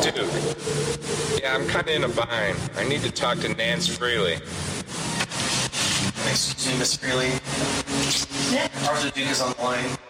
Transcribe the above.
Duke. Yeah, I'm kind of in a bind. I need to talk to Nance Freely. Excuse me, Miss Freely. Arthur Duke is on the line.